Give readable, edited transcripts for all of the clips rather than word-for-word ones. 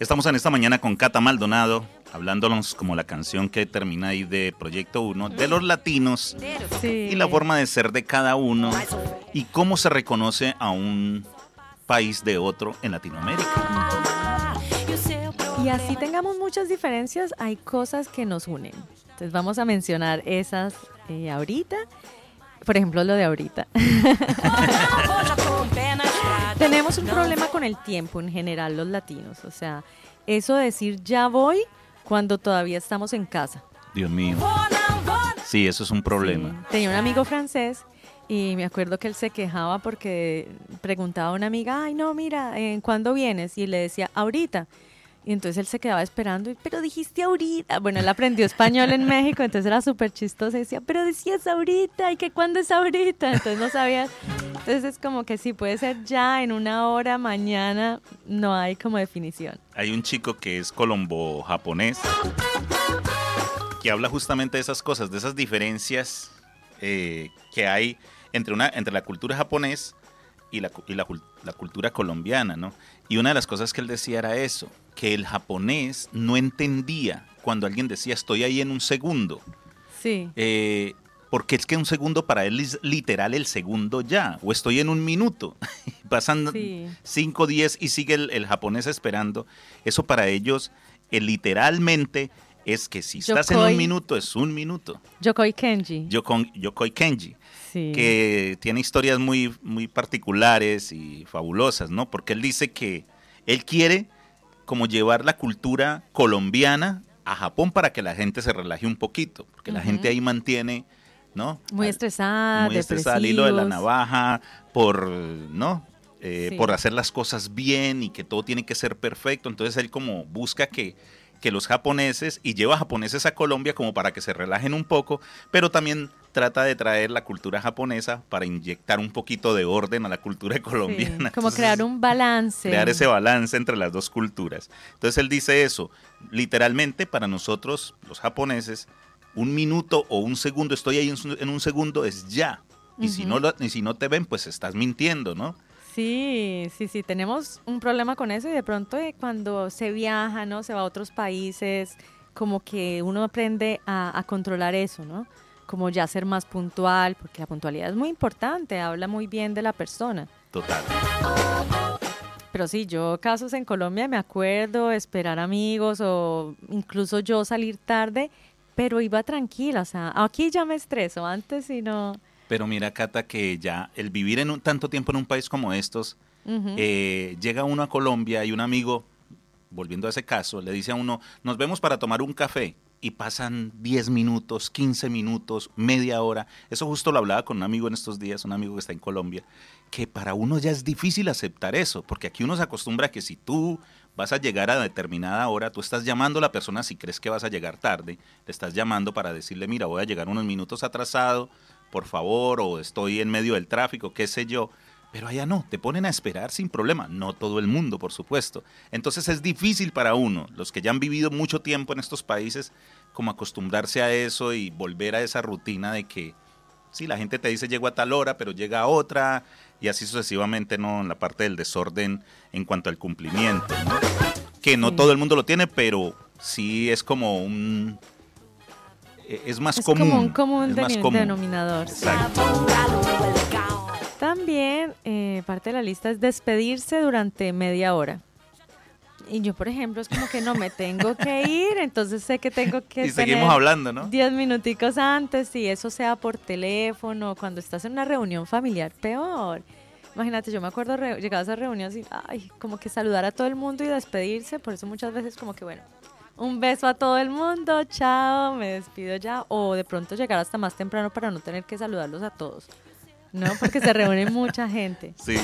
Estamos en esta mañana con Cata Maldonado, hablándonos como la canción que termina ahí de Proyecto 1, de los latinos y la forma de ser de cada uno y cómo se reconoce a un país de otro en Latinoamérica. Y así tengamos muchas diferencias, hay cosas que nos unen. Entonces vamos a mencionar esas ahorita. Por ejemplo, lo de ahorita. Tenemos un problema con el tiempo en general los latinos. O sea, eso de decir ya voy cuando todavía estamos en casa. Dios mío. Sí, eso es un problema. Sí. Tenía un amigo francés y me acuerdo que él se quejaba porque preguntaba a una amiga, ay no, mira, ¿cuándo vienes? Y le decía, ahorita. Y entonces él se quedaba esperando, pero dijiste ahorita. Bueno, él aprendió español en México, entonces era súper chistoso. Decía, pero decías ahorita, ¿y que cuándo es ahorita? Entonces no sabía. Entonces es como que sí, puede ser ya, en una hora, mañana, no hay como definición. Hay un chico que es colombo-japonés que habla justamente de esas cosas, de esas diferencias que hay entre la cultura japonés y la cultura colombiana, ¿no? Y una de las cosas que él decía era eso, que el japonés no entendía cuando alguien decía estoy ahí en un segundo. Sí. Porque es que un segundo para él es literal el segundo ya, o estoy en un minuto. Pasan 5, 10 y sigue el japonés esperando. Eso para ellos literalmente es que si estás en un minuto, es un minuto. Yokoi Kenji. Yokoi Kenji. Sí. Que tiene historias muy, muy particulares y fabulosas, ¿no? Porque él dice que él quiere como llevar la cultura colombiana a Japón para que la gente se relaje un poquito, porque la gente ahí mantiene, ¿no? Muy estresada, al hilo de la navaja por, ¿no? Por hacer las cosas bien y que todo tiene que ser perfecto. Entonces él como busca que los japoneses, y lleva japoneses a Colombia como para que se relajen un poco, pero también trata de traer la cultura japonesa para inyectar un poquito de orden a la cultura colombiana. Sí, como crear un balance. Crear ese balance entre las dos culturas. Entonces él dice eso, literalmente para nosotros, los japoneses, un minuto o un segundo, estoy ahí en un segundo, es ya. Y si no te ven, pues estás mintiendo, ¿no? Sí, tenemos un problema con eso y de pronto cuando se viaja, ¿no? Se va a otros países, como que uno aprende a controlar eso, ¿no? Como ya ser más puntual, porque la puntualidad es muy importante, habla muy bien de la persona. Total. Pero sí, yo casos en Colombia me acuerdo, esperar amigos o incluso yo salir tarde, pero iba tranquila, o sea, aquí ya me estreso, antes si no... Pero mira, Cata, que ya el vivir tanto tiempo en un país como estos, llega uno a Colombia y un amigo, volviendo a ese caso, le dice a uno, nos vemos para tomar un café, y pasan 10 minutos, 15 minutos, media hora. Eso justo lo hablaba con un amigo en estos días, un amigo que está en Colombia, que para uno ya es difícil aceptar eso, porque aquí uno se acostumbra a que si tú vas a llegar a determinada hora, tú estás llamando a la persona si crees que vas a llegar tarde, le estás llamando para decirle, mira, voy a llegar unos minutos atrasado, por favor, o estoy en medio del tráfico, qué sé yo. Pero allá no, te ponen a esperar sin problema. No todo el mundo, por supuesto. Entonces es difícil para uno, los que ya han vivido mucho tiempo en estos países, como acostumbrarse a eso y volver a esa rutina de que, sí, la gente te dice llego a tal hora, pero llega a otra, y así sucesivamente, ¿no? En la parte del desorden en cuanto al cumplimiento, ¿no? Que no todo el mundo lo tiene, pero sí es como un... Es más común. Como un común denominador. Exacto. También parte de la lista es despedirse durante media hora. Y yo, por ejemplo, es como que no me tengo que ir, entonces sé que tengo que y seguimos hablando, ¿no? 10 minuticos antes, y eso sea por teléfono, cuando estás en una reunión familiar, peor. Imagínate, yo me acuerdo llegar a esas reuniones y como que saludar a todo el mundo y despedirse, por eso muchas veces como que bueno, un beso a todo el mundo, chao, me despido ya, o de pronto llegar hasta más temprano para no tener que saludarlos a todos, ¿no? Porque se reúne mucha gente. Sí.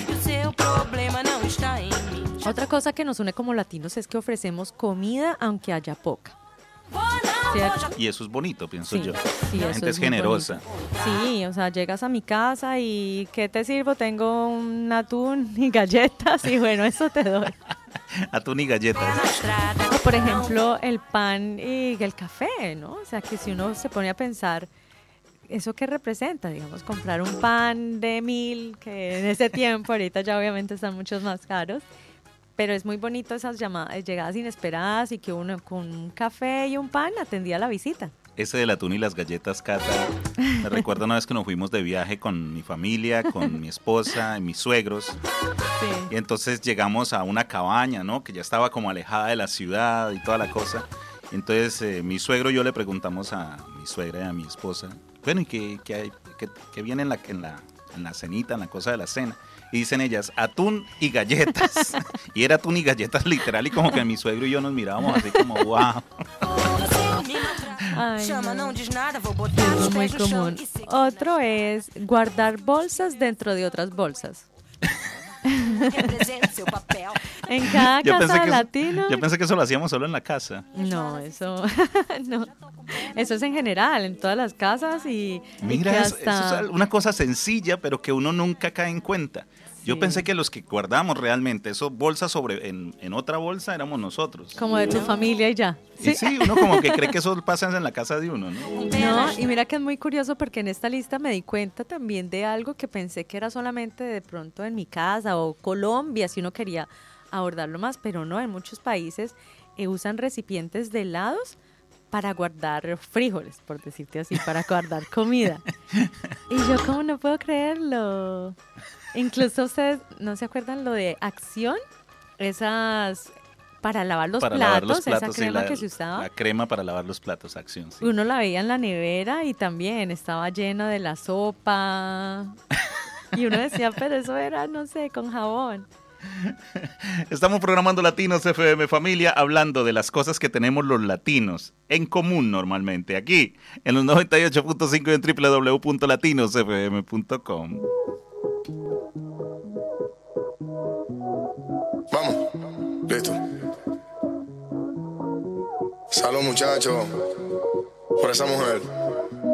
Otra cosa que nos une como latinos es que ofrecemos comida aunque haya poca. ¿Cierto? Y eso es bonito, pienso yo. Sí, la gente es generosa. Bonito. Sí, o sea, llegas a mi casa y ¿qué te sirvo? Tengo un atún y galletas y bueno, eso te doy. Atún y galletas. O por ejemplo, el pan y el café, ¿no? O sea, que si uno se pone a pensar, ¿eso qué representa? Digamos, comprar un pan de 1000, que en ese tiempo, ahorita ya obviamente están muchos más caros, Pero es muy bonito esas llamadas, llegadas inesperadas y que uno con un café y un pan atendía la visita. Ese del atún y las galletas, Cata, me recuerdo una vez que nos fuimos de viaje con mi familia, con mi esposa y mis suegros. Sí. Y entonces llegamos a una cabaña, ¿no? Que ya estaba como alejada de la ciudad y toda la cosa. Y entonces mi suegro y yo le preguntamos a mi suegra y a mi esposa, bueno, ¿y qué viene en la cenita, en la cosa de la cena? Y dicen ellas, atún y galletas. Y era atún y galletas literal, y como que mi suegro y yo nos mirábamos así como, wow. Ay, no. Es muy común. Otro es guardar bolsas dentro de otras bolsas. En cada casa latina. Yo pensé que eso lo hacíamos solo en la casa. No, eso no. Eso es en general, en todas las casas y mira, y que eso es una cosa sencilla, pero que uno nunca cae en cuenta. Yo Sí. pensé que los que guardamos realmente esos bolsas en otra bolsa éramos nosotros. como de tu familia y ya. Y sí, uno como que cree que eso pasa en la casa de uno, ¿no? No, y mira que es muy curioso porque en esta lista me di cuenta también de algo que pensé que era solamente de pronto en mi casa o Colombia, si uno quería abordarlo más, pero no, en muchos países usan recipientes de helados para guardar frijoles, por decirte así, para guardar comida. Y yo como no puedo creerlo. Incluso ustedes, ¿no se acuerdan lo de Acción? Esas para lavar los platos, esa sí, crema que se usaba. La crema para lavar los platos, Acción, sí. Uno la veía en la nevera y también estaba llena de la sopa. Y uno decía, pero eso era, no sé, con jabón. Estamos programando Latinos FM, familia, hablando de las cosas que tenemos los latinos en común normalmente, aquí en los 98.5 y en www.latinosfm.com. Vamos, listo. Salud, muchachos, por esa mujer.